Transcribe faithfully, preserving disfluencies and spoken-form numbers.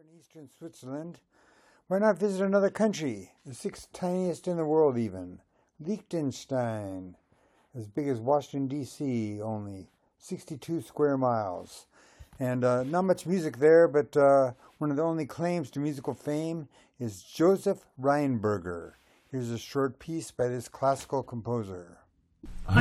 in eastern Switzerland. Why not visit another country, the sixth tiniest in the world even, Liechtenstein, as big as Washington, D C, only sixty-two square miles. And uh, not much music there, but uh, one of the only claims to musical fame is Joseph Rheinberger. Here's a short piece by this classical composer.